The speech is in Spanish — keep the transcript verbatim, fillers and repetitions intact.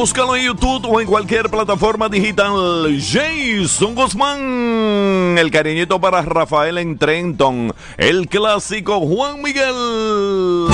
Búscalo en YouTube o en cualquier plataforma digital. Jason Guzmán. El cariñito para Rafael en Trenton. El clásico Juan Miguel.